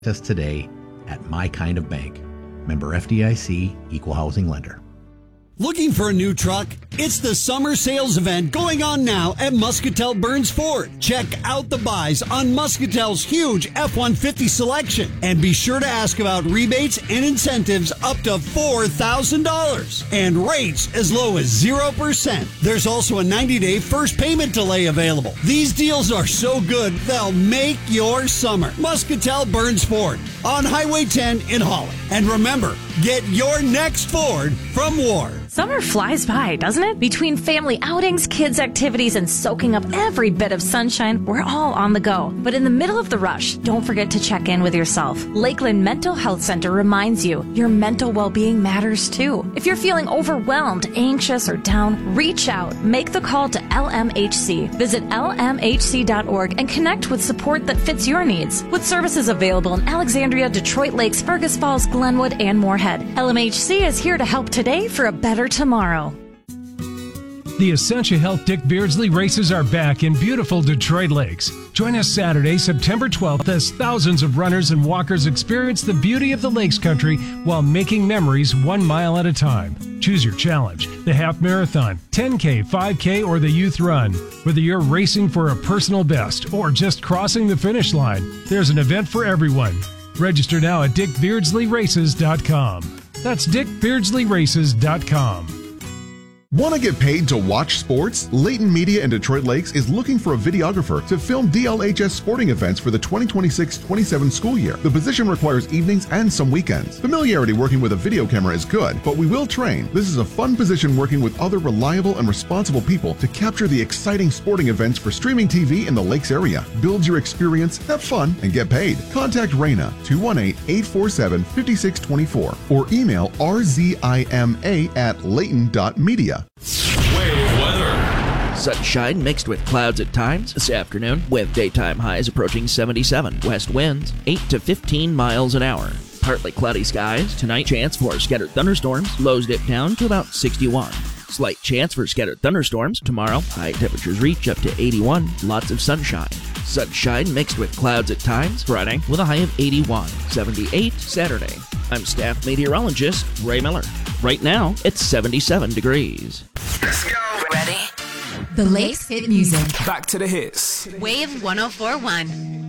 us today at My Kind of Bank. Member FDIC, Equal Housing Lender. Looking for a new truck? It's the summer sales event going on now at Muscatel Burns Ford. Check out the buys on Muscatel's huge F-150 selection. And be sure to ask about rebates and incentives up to $4,000. And rates as low as 0%. There's also a 90-day first payment delay available. These deals are so good, they'll make your summer. Muscatel Burns Ford on Highway 10 in Holland. And remember, get your next Ford from Ward. Summer flies by, doesn't it? Between family outings, kids' activities, and soaking up every bit of sunshine, we're all on the go. But in the middle of the rush, don't forget to check in with yourself. Lakeland Mental Health Center reminds you your mental well-being matters too. If you're feeling overwhelmed, anxious, or down, reach out. Make the call to LMHC. Visit lmhc.org and connect with support that fits your needs. With services available in Alexandria, Detroit Lakes, Fergus Falls, Glenwood, and Moorhead, LMHC is here to help today for a better tomorrow. The Essentia Health Dick Beardsley races are back in beautiful Detroit Lakes. Join us Saturday, September 12th, as thousands of runners and walkers experience the beauty of the Lakes Country while making memories 1 mile at a time. Choose your challenge, the half marathon, 10K, 5K, or the youth run. Whether you're racing for a personal best or just crossing the finish line, there's an event for everyone. Register now at dickbeardsleyraces.com. That's dickbeardsleyraces.com. Want to get paid to watch sports? Layton Media in Detroit Lakes is looking for a videographer to film DLHS sporting events for the 2026-27 school year. The position requires evenings and some weekends. Familiarity working with a video camera is good, but we will train. This is a fun position working with other reliable and responsible people to capture the exciting sporting events for streaming TV in the Lakes area. Build your experience, have fun, and get paid. Contact Raina 218-847-5624 or email rzima@layton.media. Wave weather. Sunshine mixed with clouds at times this afternoon, with daytime highs approaching 77. West winds 8 to 15 miles an hour. Partly cloudy skies. Tonight, chance for scattered thunderstorms. Lows dip down to about 61. Slight chance for scattered thunderstorms tomorrow. High temperatures reach up to 81. Lots of sunshine. Sunshine mixed with clouds at times. Friday with a high of 81. 78 Saturday. I'm staff meteorologist Ray Miller. Right now, it's 77 degrees. Let's go. Ready? The Lakes hit music. Back to the hits. Wave 104.1.